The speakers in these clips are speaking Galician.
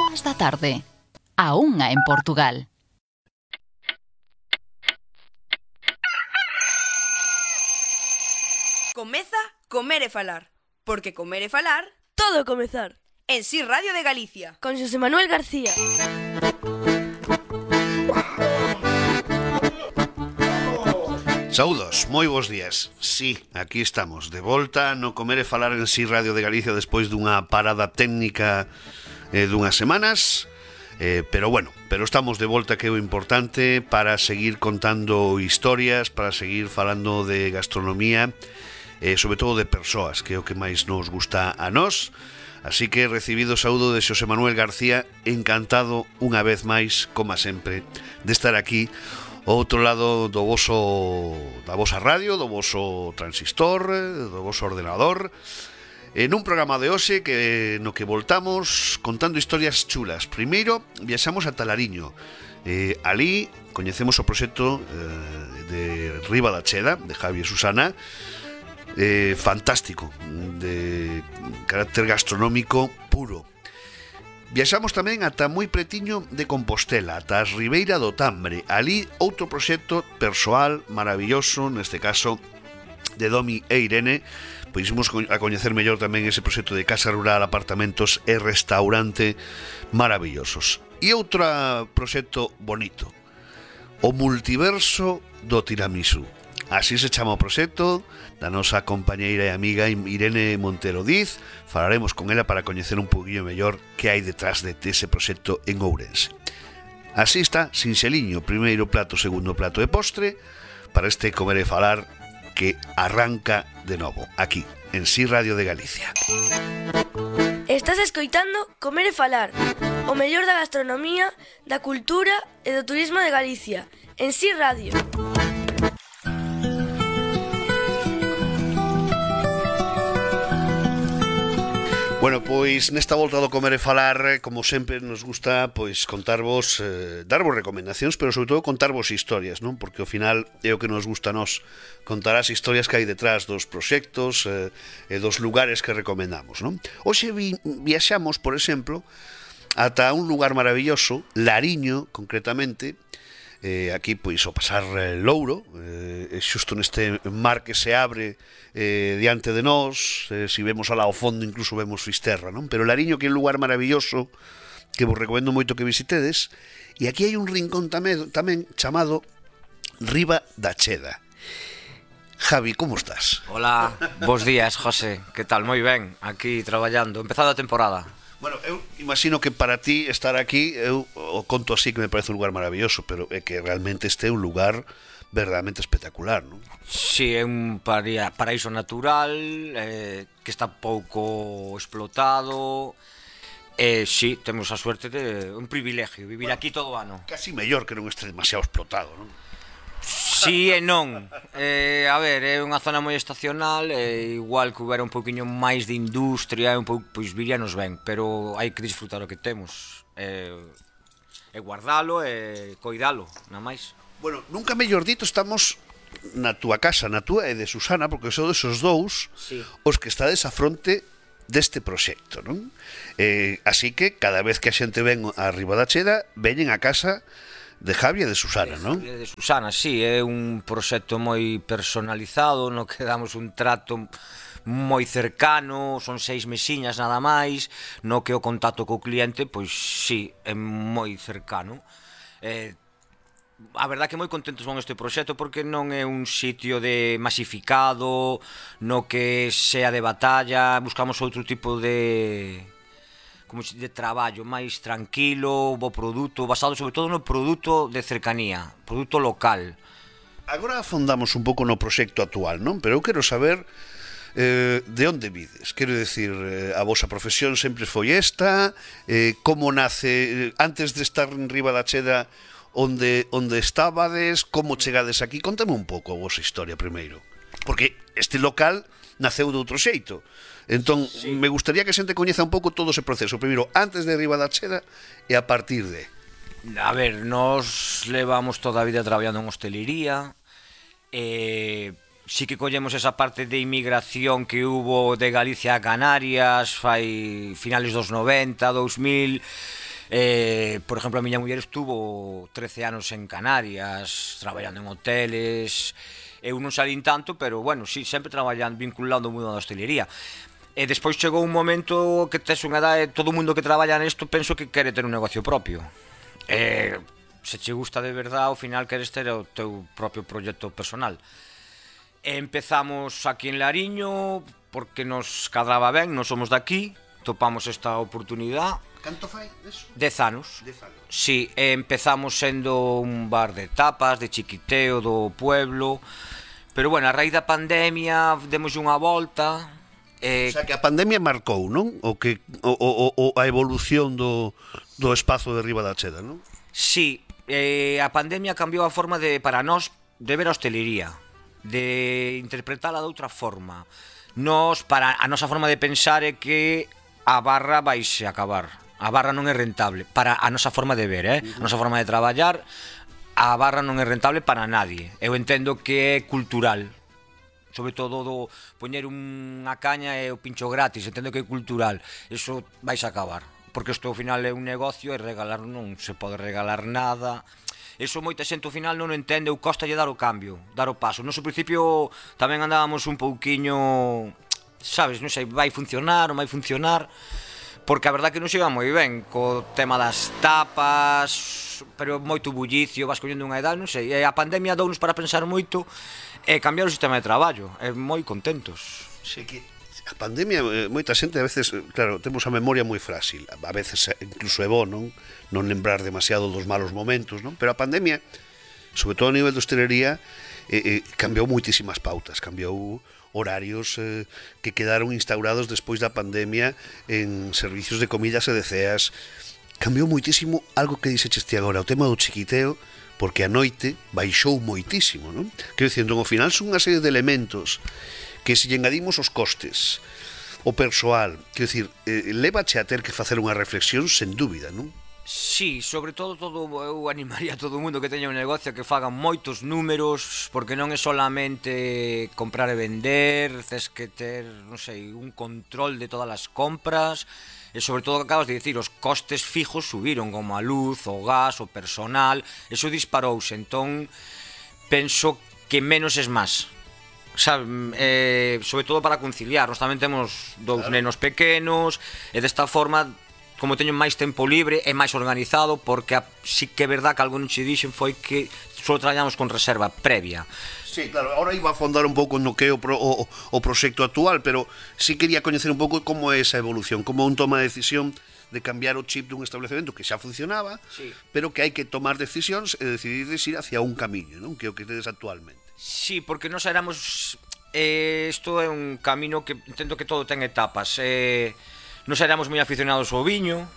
3 da tarde. A 1 en Portugal. Comeza Comer e Falar, porque comer e falar todo comezar. En Si Radio de Galicia. Con Xosé Manuel García. Saúdos, moi bons días. Sí, aquí estamos, de volta no Comer e Falar en Si Radio de Galicia despois dunha parada técnica dunhas semanas. Pero estamos de volta, que é o importante, para seguir contando historias, para seguir falando de gastronomía, sobre todo de persoas, que é o que máis nos gusta a nós. Así que recibido o saúdo de Xosé Manuel García, encantado unha vez máis, como sempre, de estar aquí ao outro lado da vosa radio, do voso transistor, do voso ordenador, nun programa de hoxe no que voltamos contando historias chulas. Primeiro, viaxamos a Talariño. Ali coñecemos o proxecto de Riba da Cheda, de Javi e Susana, fantástico, de carácter gastronómico puro. Viaxamos tamén ata moi pretiño de Compostela, ata as Ribeira do Tambre. Ali outro proxecto persoal maravilloso, neste caso de Domi e Irene. Pois imos a coñecer mellor tamén ese proxecto de casa rural, apartamentos e restaurante maravillosos. E outro proxecto bonito, o multiverso do tiramisú. Así se chama o proxecto da nosa compañeira e amiga Irene Montero Diz. Falaremos con ela para coñecer un poquinho mellor que hai detrás dese proxecto en Ourense. Así está, sinxeliño, primeiro plato, segundo plato e postre, para este Comer e Falar que arranca de novo, aquí, en Si Radio de Galicia. Estás escoitando Comer e Falar, o mellor da gastronomía, da cultura e do turismo de Galicia, en Si Radio. Bueno, pois nesta volta do Comer e Falar, como sempre nos gusta, pois contarvos, darvos recomendacións, pero sobre todo contarvos historias, non? Porque ao final é o que nos gusta a nós, contar as historias que hai detrás dos proxectos e dos lugares que recomendamos, non? Hoxe viaxamos, por exemplo, ata un lugar maravilloso, Lariño, concretamente, aquí pois o pasar Louro, xusto neste mar que se abre diante de nós, si vemos alá ao fondo incluso vemos Fisterra, non? Pero Lariño, que é un lugar maravilloso que vos recomendo moito que visitedes, e aquí hai un rincón tamén chamado Riba da Cheda. Javi, como estás? Hola, bos días, José, que tal? Moi ben, aquí traballando, empezado a temporada. Bueno, eu imagino que para ti estar aquí, eu o conto así que me parece un lugar maravilloso, pero é que realmente este é un lugar verdadeiramente espectacular, non? Sí, é un paraíso natural, que está pouco explotado. Sí, temos a suerte de un privilegio, vivir aquí todo o ano. Casi mellor que non este demasiado explotado, non? Sí e non. A ver, é unha zona moi estacional, igual que houbera un pouquiño máis de industria, pois viríanos ben, pero hai que disfrutar o que temos, e guardalo e coidalo, nada máis. Bueno, nunca mellor dito, estamos na túa casa, na túa e de Susana, porque son esos dous, sí, os que estades a fronte deste proxecto, non? Así que cada vez que a xente ven a Riba da Cheda, veñen a casa de Javi e de Susana, non? De Susana, sí, é un proxecto moi personalizado, no que damos un trato moi cercano, son 6 mesiñas nada máis, no que o contacto co cliente, pois sí, é moi cercano. A verdad que moi contentos con este proxecto, porque non é un sitio de masificado, no que sea de batalla, buscamos outro tipo de traballo máis tranquilo, bo produto, basado sobre todo no produto de cercanía, produto local. Agora afondamos un pouco no proxecto actual, non? Pero eu quero saber de onde vides. Quero decir, a vosa profesión sempre foi esta, como nace, antes de estar en Riba da Cheda, onde estabades, como chegades aquí? Contame un pouco a vosa historia primeiro, porque este local naceu de outro xeito. Entón, sí, me gustaría que a xente coñeza un pouco todo ese proceso, primeiro antes de Riba da Cheda e a partir de... A ver, nós levamos toda a vida traballando en hostelería, sí que collemos esa parte de inmigración que hubo de Galicia a Canarias fai finales dos 90, 2000, Por exemplo, a miña muller estuvo 13 anos en Canarias, traballando en hoteles. Eu non salín tanto, pero, bueno, sí, sempre traballando, vinculando o mundo da hostelería. E despois chegou un momento que tes unha edade, todo o mundo que traballa nesto penso que quere ter un negocio propio. Se che gusta de verdade, ao final queres ter o teu propio proxecto personal. Empezamos aquí en Lariño porque nos cadraba ben, non somos daqui, topamos esta oportunidade. Canto fai eso? 10 anos. 10 anos. Sí, empezamos sendo un bar de tapas, de chiquiteo do pueblo. Pero bueno, a raíz da pandemia demos unha volta. O sea, que a pandemia marcou, non? O que a evolución do espazo de Riba da Cheda, non? Sí, a pandemia cambiou a forma para nós de ver a hostelería, de interpretala de outra forma. Para a nosa forma de pensar é que a barra vaise acabar. A barra non é rentable para a nosa forma de ver, a nosa forma de traballar. A barra non é rentable para nadie. Eu entendo que é cultural, sobre todo do poñer unha caña e o pincho gratis, entendo que é cultural. Eso vais a acabar, porque isto ao final é un negocio e regalar non se pode regalar nada. Eso moita xente ao final non o entende, ou costalle dar o cambio, dar o paso. Nos ao principio tamén andábamos un pouquiño, sabes, non sei, vai funcionar ou vai funcionar, porque a verdade que non se iba moi ben co tema das tapas, pero moito bullicio, vas collendo unha edade, non sei, e a pandemia dounos para pensar moito e cambiar o sistema de traballo, e moi contentos. Sí, que a pandemia, moita xente a veces, claro, temos a memoria moi frágil, a veces incluso é bo, non lembrar demasiado dos malos momentos, non? Pero a pandemia, sobre todo a nivel de hostelería, cambiou moitísimas pautas, cambiou horarios que quedaron instaurados despois da pandemia en servicios de comidas e de ceas. Cambiou moitísimo algo que dixeches ti agora, o tema do chiquiteo, porque a noite baixou moitísimo, non? Quero dicir, ao final son unha serie de elementos que se lle engadimos os costes, o persoal, quero dicir, lévache a ter que facer unha reflexión sen dúbida, non? Sí, sobre todo eu animaría a todo o mundo que teña un negocio que fagan moitos números, porque non é solamente comprar e vender, tes que ter, non sei, un control de todas as compras, e sobre todo o que acabas de dicir, os costes fijos subiron, como a luz, o gas, o personal, eso disparouse, entón penso que menos es máis. Sobre todo para conciliar, nós tamén temos dous nenos pequenos, e desta forma, como teño máis tempo libre e máis organizado, porque sí que é verdad que algo non che dixen foi que só traballamos con reserva previa. Sí, claro, ahora iba a fondar un pouco no que é o proxecto actual, pero sí quería coñecer un pouco como é esa evolución, como un toma de decisión de cambiar o chip dun establecemento que xa funcionaba, sí, pero que hai que tomar decisións e decidir ir hacia un camiño, non? Que é o que tedes actualmente. Sí, porque nós éramos... isto é un camino que entendo que todo ten etapas. Nos éramos moi aficionados ao viño,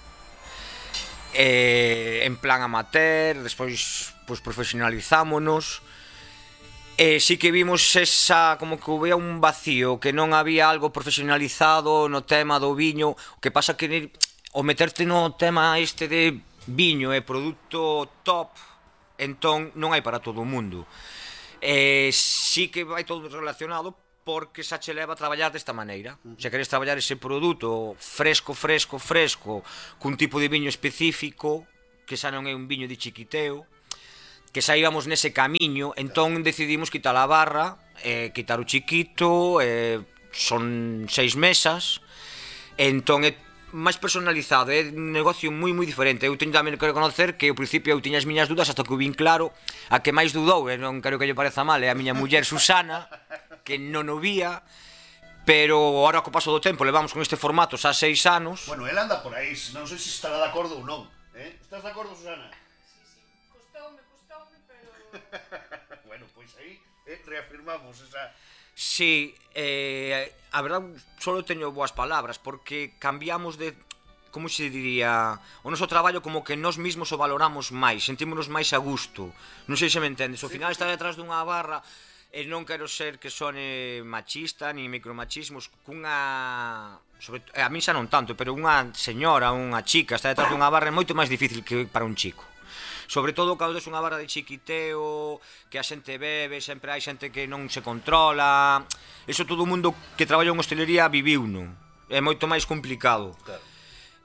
en plan amateur, despois pues, profesionalizámonos, e sí que vimos esa, como que había un vacío, que non había algo profesionalizado no tema do viño. O que pasa que o meterte no tema este de viño e produto top, entón non hai para todo o mundo. Sí que vai todo relacionado, porque xa che leva a traballar desta maneira. Se queres traballar ese produto fresco, cun tipo de viño específico, que xa non é un viño de chiquiteo, que xa íbamos nese camiño, entón decidimos quitar a barra, quitar o chiquito, son 6 mesas, entón é máis personalizado, é un negocio moi diferente. Eu teño tamén que reconocer que ao principio eu tiña as miñas dudas, hasta que o vin claro. A que máis dudou, e non quero que lle pareza mal, é a miña muller Susana, que non o vía, pero agora co paso do tempo levamos con este formato xa 6 anos. Bueno, ela anda por aí, non sei se estará de acordo ou non. Estás de acordo, Susana? Sí, costoume, pero... Bueno, pois aí reafirmamos esa... Sí, a verdade, só teño boas palabras, porque cambiamos de... Como se diría? O noso traballo como que nós mesmos o valoramos máis, sentímonos máis a gusto. Non sei se me entendes, ao final estar detrás dunha barra, e non quero ser que sone machista, ni micromachismos, cunha... a mí xa non tanto, pero unha señora, unha chica, está detrás dunha barra é moito máis difícil que para un chico. Sobre todo cando tes unha barra de chiquiteo, que a xente bebe, sempre hai xente que non se controla. Eso todo o mundo que traballa en hostelería viviu, non? É moito máis complicado. Claro.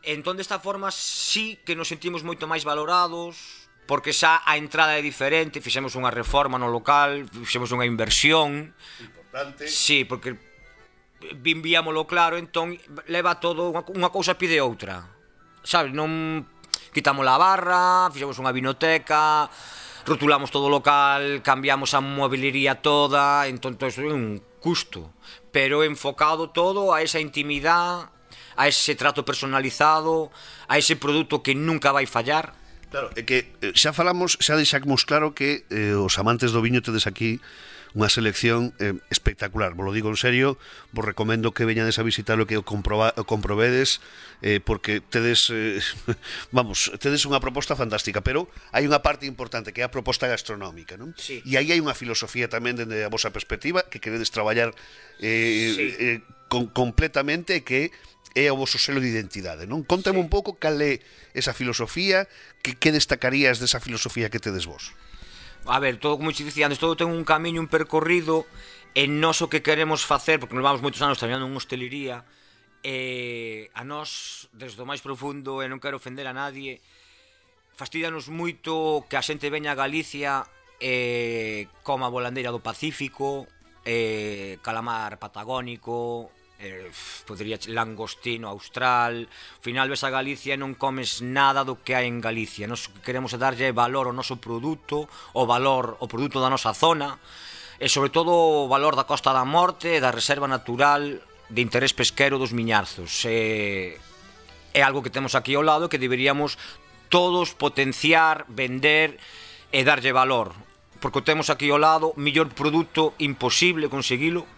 Entón, desta forma, sí que nos sentimos moito máis valorados, porque xa a entrada é diferente, fixemos unha reforma no local, fixemos unha inversión. Importante. Sí, porque vivíamolo claro, entón leva todo, unha cousa pide outra. Sabes, non quitamos a barra, fixemos unha vinoteca, rotulamos todo o local, cambiamos a mobiliaría toda, entón todo iso é un custo, pero enfocado todo a esa intimidade, a ese trato personalizado, a ese produto que nunca vai fallar. Claro, é que xa falamos, xa deixamos claro que os amantes do viño tedes aquí unha selección espectacular, vos lo digo en serio, vos recomendo que veñades a visitar o que comprovedes, porque tedes tedes unha proposta fantástica, pero hai unha parte importante que é a proposta gastronómica, non? Sí. E aí hai unha filosofía tamén dende a vosa perspectiva que queredes traballar Sí. completamente, que é o voso selo de identidade, non? Contame un pouco cal é esa filosofía, que destacarías desa filosofía que tedes vos? A ver, todo, como te dicía antes, todo ten un camiño, un percorrido, e nós o que queremos facer, porque nos vamos moitos anos traballando en hostelería, a nós, desde o máis profundo, e non quero ofender a nadie, fastidianos moito que a xente veña a Galicia coma volandeira do Pacífico, calamar patagónico, langostino austral. Ao final ves a Galicia e non comes nada do que hai en Galicia. Nos queremos darlle valor ao noso produto, o produto da nosa zona, e sobre todo o valor da Costa da Morte e da reserva natural de interés pesquero dos Miñarzos. É algo que temos aquí ao lado que deberíamos todos potenciar, vender e darlle valor, porque o temos aquí ao lado, millor produto imposible conseguilo.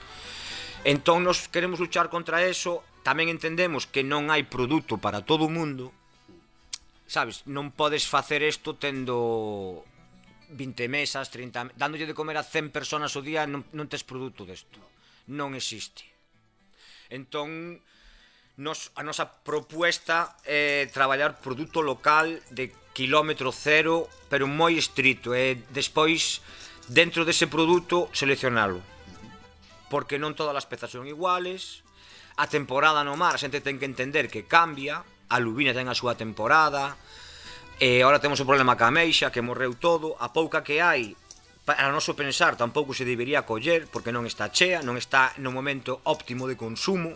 Entón nos queremos luchar contra eso. Tamén entendemos que non hai produto para todo o mundo. Sabes, non podes facer isto tendo 20 mesas, 30, dándolle de comer a 100 personas ao día, non tes produto desto. Non existe. Entón, a nosa propuesta é traballar produto local de kilómetro cero, pero moi estrito, e despois, dentro dese produto, seleccionalo. Porque non todas as pezas son iguales, a temporada no mar a xente ten que entender que cambia, a lubina ten a súa temporada, e agora temos o problema ca ameixa, que morreu todo, a pouca que hai, para noso pensar, tampouco se debería coller, porque non está chea, non está no momento óptimo de consumo.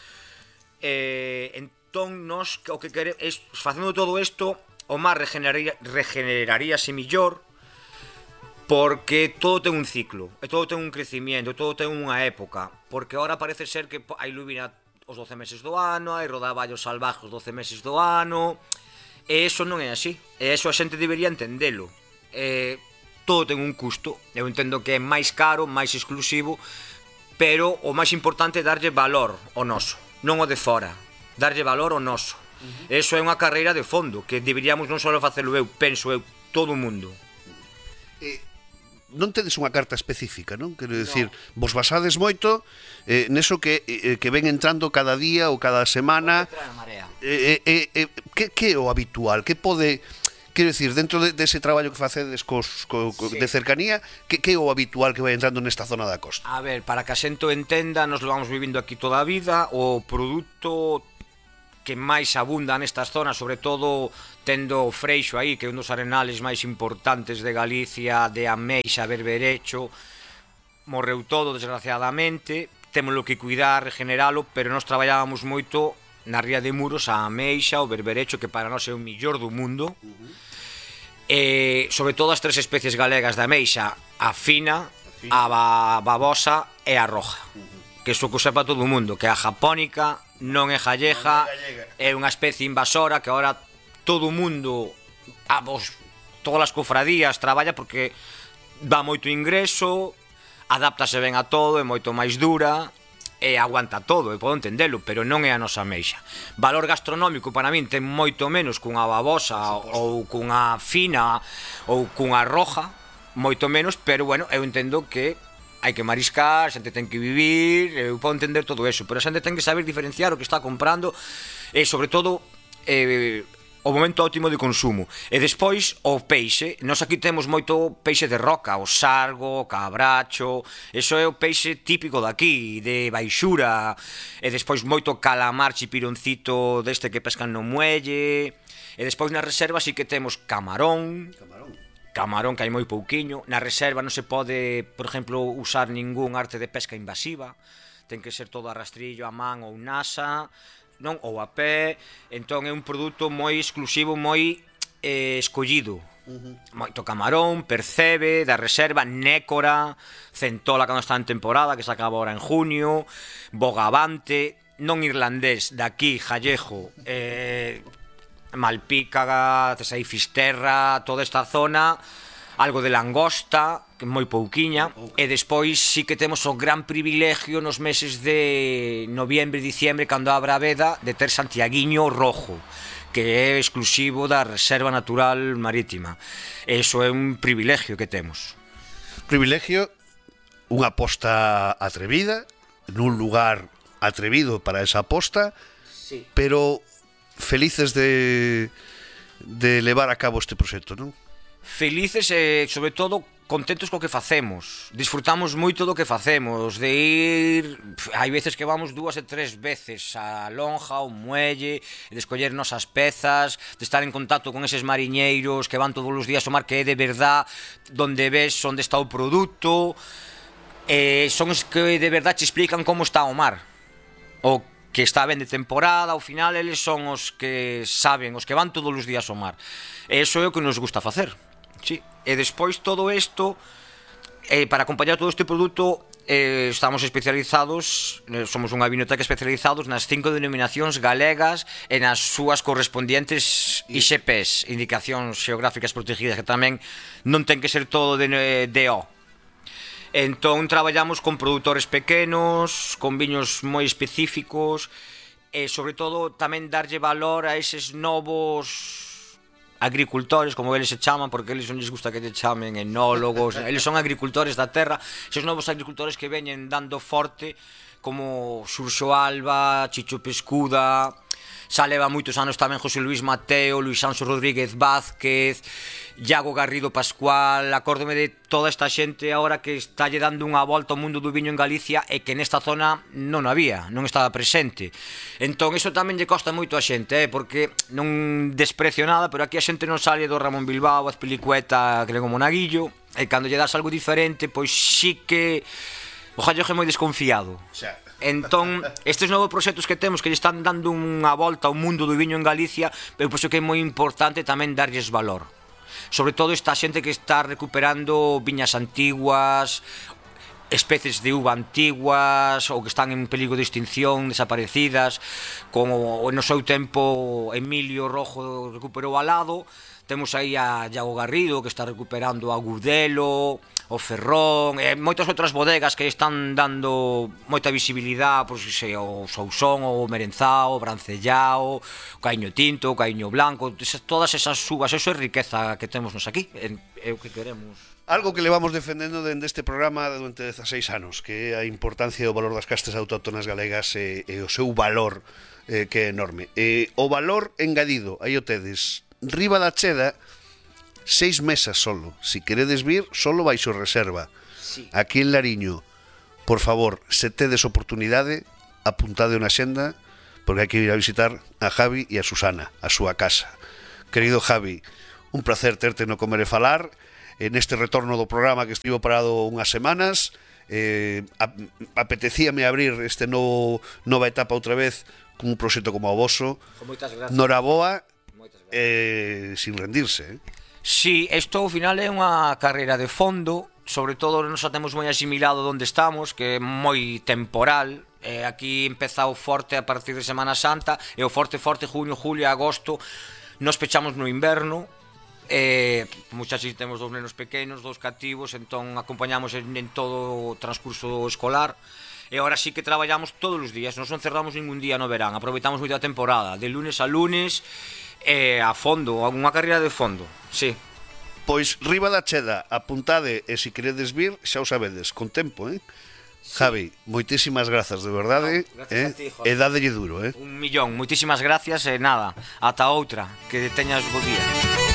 Entón, nós o que queremos, facendo todo isto, o mar regeneraríase millor, porque todo ten un ciclo, e todo ten un crecimiento, todo ten unha época, porque agora parece ser que hai lubina os 12 meses do ano, hai rodaballos salvajes os 12 meses do ano, e iso non é así, e iso a xente debería entendelo. Todo ten un custo, eu entendo que é máis caro, máis exclusivo, pero o máis importante é darlle valor ao noso, non o de fora, darlle valor ao noso. Iso é unha carreira de fondo, que deberíamos non só facelo eu, penso eu, todo o mundo. Non tedes unha carta específica, non? Quero dicir, vos basades moito neso que ven entrando cada día ou cada semana. Que é o habitual? Que pode... Quero dicir, dentro dese traballo que facedes de cercanía, que é o habitual que vai entrando nesta zona da costa? A ver, para que a xente o entenda, nos lo vamos vivindo aquí toda a vida, o produto que máis abunda nestas zonas, sobre todo tendo o Freixo aí, que é un dos arenales máis importantes de Galicia, de ameixa, berberecho, morreu todo, desgraciadamente, témolo que cuidar, regeneralo, pero nós traballábamos moito na ría de Muros a ameixa, o berberecho, que para nós é o millor do mundo, e sobre todo as tres especies galegas de ameixa, a fina, a babosa e a roja, que iso que sepa todo o mundo, que a japónica non é gallega, é unha especie invasora que agora todo o mundo, todas as cofradías traballa porque dá moito ingreso, adáptase ben a todo, é moito máis dura e aguanta todo, e podo entendelo, pero non é a nosa ameixa. Valor gastronómico para min ten moito menos cunha babosa ou cunha fina ou cunha roja, moito menos, pero bueno, eu entendo que hai que mariscar, a xente ten que vivir, eu podo entender todo eso, pero a xente ten que saber diferenciar o que está comprando e, sobre todo, o o momento óptimo de consumo. E despois o peixe, nós aquí temos moito peixe de roca, o sargo, o cabracho, eso é o peixe típico daqui, de baixura, e despois moito calamar chipironcito deste que pescan no muelle, e despois na reserva sí que temos camarón, que hai moi pouquiño. Na reserva non se pode, por exemplo, usar ningún arte de pesca invasiva, ten que ser todo a rastrillo, a man ou nasa, non, ou a pé. Entón é un produto moi exclusivo, moi escollido. Moito camarón, percebe, da reserva, nécora, centola cando está en temporada, que se acaba ahora en junio, bogavante, non irlandés, daqui, jallejo, Malpica, aí Fisterra, toda esta zona, algo de langosta, que moi pouquiña, e despois sí que temos o gran privilegio nos meses de noviembre e diciembre, cando abra a veda, de ter santiaguiño rojo, que é exclusivo da Reserva Natural Marítima. Eso é un privilegio que temos. Privilegio, unha aposta atrevida, nun lugar atrevido para esa aposta, Sí. pero felices de levar a cabo este proxecto, non? Felices e, sobre todo, contentos co que facemos. Disfrutamos moito do que facemos, de ir... Hai veces que vamos 2 e 3 veces a lonja, ao muelle, de escoller nosas pezas, de estar en contacto con eses mariñeiros que van todos os días ao mar, que é de verdad, donde ves onde está o produto, son os que de verdad te explican como está o mar, o que está ben de temporada. Ao final eles son os que saben, os que van todos os días ao mar. E iso é o que nos gusta facer. Sí. E despois todo isto, para acompañar todo este produto, estamos especializados, somos unha vinoteca especializados nas 5 denominacións galegas e nas súas correspondientes IXPs, indicacións xeográficas protegidas, que tamén non ten que ser todo de O. Entón traballamos con produtores pequenos, con viños moi específicos, e sobre todo tamén darlle valor a eses novos agricultores, como eles se chaman, porque eles non les gusta que te chamen enólogos, eles son agricultores da terra, eses novos agricultores que veñen dando forte, como Xurxo Alba, Chicho Pescuda, xa leva moitos anos tamén José Luis Mateo, Luis Anxo Rodríguez Vázquez, Iago Garrido Pascual. Acórdome de toda esta xente agora que está lle dando unha volta ao mundo do viño en Galicia e que nesta zona non había, non estaba presente. Entón iso tamén lle costa moito a xente, porque non desprecio nada, pero aquí a xente non sale do Ramón Bilbao, Azpilicueta, que como Monaguillo, e cando lle das algo diferente, pois sí que o jallo é moi desconfiado. Entón, estes novos proxectos que temos, que lle están dando unha volta ao mundo do viño en Galicia, eu penso que é moi importante tamén darlles valor. Sobre todo esta xente que está recuperando viñas antiguas, especies de uva antiguas, ou que están en perigo de extinción, desaparecidas, como no seu tempo Emilio Rojo recuperou Alado. Temos aí a Iago Garrido, que está recuperando a Gudelo, o Ferrón, e moitas outras bodegas que están dando moita visibilidade, pois, o Sousón, o Merenzao, o Brancellao, o Caíño Tinto, o Caíño Blanco, todas esas uvas, eso é riqueza que temos nos aquí, é o que queremos. Algo que levamos defendendo dende este programa durante 16 anos, que é a importancia e o valor das castas autóctonas galegas e o seu valor, que é enorme. O valor engadido, aí o tedes, Riba da Cheda, 6 mesas solo. Si queredes vir, solo baixo reserva. Sí. Aquí en Lariño, por favor, se tedes oportunidade, apuntade unha xenda, porque hai que ir a visitar a Javi e a Susana, a súa casa. Querido Javi, un placer terte no Comer e Falar, neste retorno do programa que estivo parado unhas semanas. Apetecíame abrir este nova etapa outra vez con un proxecto como o voso. Moitas gracias. Noraboa, sin rendirse. Sí, isto ao final é unha carreira de fondo, sobre todo nos temos moi asimilado onde estamos, que é moi temporal. Aquí empeza o forte a partir de Semana Santa, e o forte, junio, julio, agosto, nos pechamos no inverno. Muchas veces temos 2 nenos pequenos, 2 cativos, entón acompañamos en todo o transcurso escolar. E agora sí que traballamos todos os días, non cerramos ningún día no verán, aproveitamos moito a temporada, de lunes a lunes, a fondo, unha carreira de fondo, sí. Pois Riba da Cheda, apuntade, e se queredes vir, xa o sabedes, con tempo, Javi, moitísimas grazas, de verdade. Gracias a ti, Jorge. E dádelle duro, Un millón, moitísimas gracias e nada, ata outra, que teñas bo día.